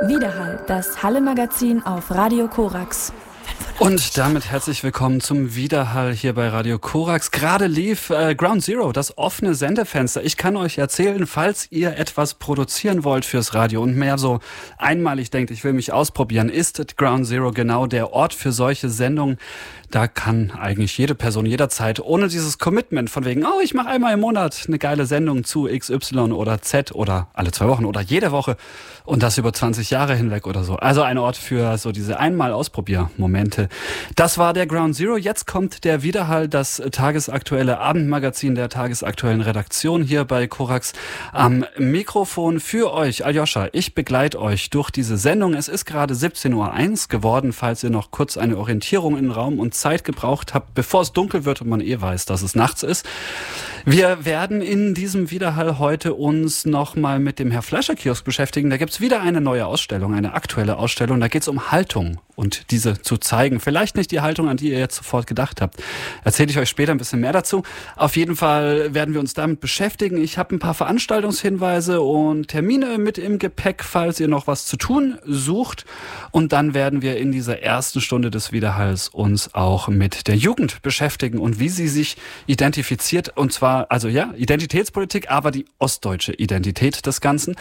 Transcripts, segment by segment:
Widerhall, das Halle-Magazin auf Radio Korax. Und damit herzlich willkommen zum Widerhall hier bei Radio Korax. Gerade lief Ground Zero, das offene Sendefenster. Ich kann euch erzählen, falls ihr etwas produzieren wollt fürs Radio und mehr so einmalig denkt, ich will mich ausprobieren, ist Ground Zero genau der Ort für solche Sendungen. Da kann eigentlich jede Person jederzeit ohne dieses Commitment von wegen, oh, ich mache einmal im Monat eine geile Sendung zu XY oder Z oder alle 2 Wochen oder jede Woche und das über 20 Jahre hinweg oder so. Also ein Ort für so diese Einmal-Ausprobier-Momente. Das war der Ground Zero. Jetzt kommt der Widerhall, das tagesaktuelle Abendmagazin der tagesaktuellen Redaktion hier bei Korax. Am Mikrofon für euch, Aljoscha. Ich begleite euch durch diese Sendung. Es ist gerade 17:01 Uhr geworden, falls ihr noch kurz eine Orientierung in Raum und Zeit gebraucht habt, bevor es dunkel wird und man weiß, dass es nachts ist. Wir werden in diesem Widerhall heute uns nochmal mit dem Herr Fleischer-Kiosk beschäftigen. Da gibt's wieder eine neue Ausstellung, eine aktuelle Ausstellung. Da geht's um Haltung und diese zu zeigen. Vielleicht nicht die Haltung, an die ihr jetzt sofort gedacht habt. Erzähle ich euch später ein bisschen mehr dazu. Auf jeden Fall werden wir uns damit beschäftigen. Ich habe ein paar Veranstaltungshinweise und Termine mit im Gepäck, falls ihr noch was zu tun sucht. Und dann werden wir in dieser ersten Stunde des Widerhalls uns auch mit der Jugend beschäftigen und wie sie sich identifiziert. Und zwar, also ja, Identitätspolitik, aber die ostdeutsche Identität des Ganzen.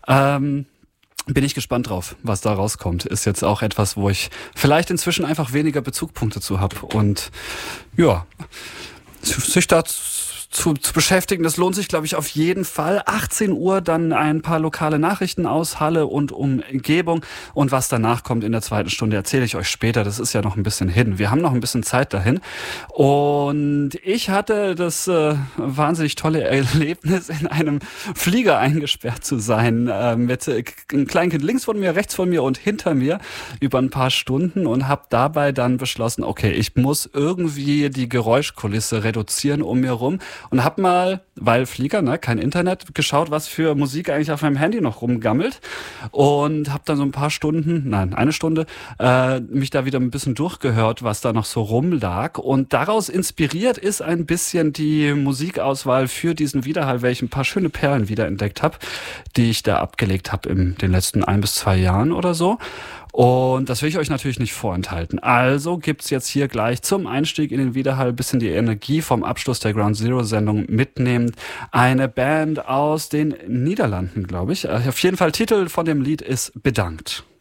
Bin ich gespannt drauf, was da rauskommt. Ist jetzt auch etwas, wo ich vielleicht inzwischen einfach weniger Bezugspunkte zu habe. Und ja, sich da zu beschäftigen, das lohnt sich, glaube ich, auf jeden Fall. 18 Uhr dann ein paar lokale Nachrichten aus Halle und Umgebung. Und was danach kommt in der zweiten Stunde, erzähle ich euch später. Das ist ja noch ein bisschen hin. Wir haben noch ein bisschen Zeit dahin. Und ich hatte das wahnsinnig tolle Erlebnis, in einem Flieger eingesperrt zu sein. Mit einem Kleinkind links von mir, rechts von mir und hinter mir über ein paar Stunden und habe dabei dann beschlossen, okay, ich muss irgendwie die Geräuschkulisse reduzieren um mir rum. Und hab mal, weil Flieger, kein Internet, geschaut, was für Musik eigentlich auf meinem Handy noch rumgammelt. Und hab dann so eine Stunde, mich da wieder ein bisschen durchgehört, was da noch so rumlag. Und daraus inspiriert ist ein bisschen die Musikauswahl für diesen Widerhall, weil ich ein paar schöne Perlen wiederentdeckt habe, die ich da abgelegt habe in den letzten 1 bis 2 Jahren oder so. Und das will ich euch natürlich nicht vorenthalten. Also gibt's jetzt hier gleich zum Einstieg in den Widerhall ein bisschen die Energie vom Abschluss der Ground Zero Sendung mitnehmend. Eine Band aus den Niederlanden, glaube ich. Auf jeden Fall Titel von dem Lied ist Bedankt.